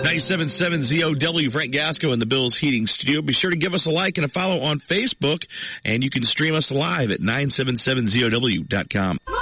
97.7 ZOW, Frank Gasco in the Bills Heating Studio. Be sure to give us a like and a follow on Facebook, and you can stream us live at 977ZOW.com.